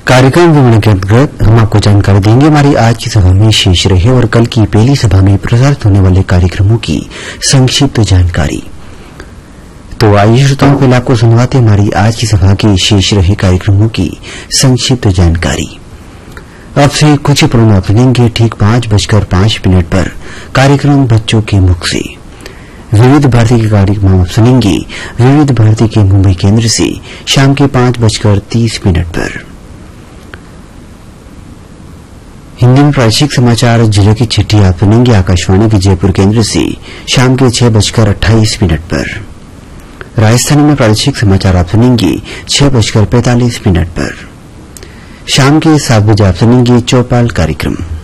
कार्यक्रम विवरण के अंतर्गत हम आपको जानकारी देंगे हमारी आज की सभा में शेष रहे और कल की पहली सभा में प्रसारित होने वाले कार्यक्रमों की संक्षिप्त जानकारी। तो आइए श्रोताओं पहले आपको सुनवाते हमारी आज की सभा के शेष रहे कार्यक्रमों की संक्षिप्त जानकारी। अब से कुछ ही पलों में सुनेंगे ठीक 5:05 पर कार्यक्रम बच्चों के मुख से। विविध भारती के कार्यक्रम आप सुनेंगे विविध भारती के मुंबई केंद्र से शाम के 5:30 पर। हिंदी में प्रादेशिक समाचार जिले की चिट्ठी आप सुनेंगे आकाशवाणी के जयपुर केंद्र से शाम के 6:28 पर। राजस्थानी में प्रादेशिक समाचार आप सुनेंगे 6:45 पर। शाम के 7 बजे आप सुनेंगे चौपाल कार्यक्रम।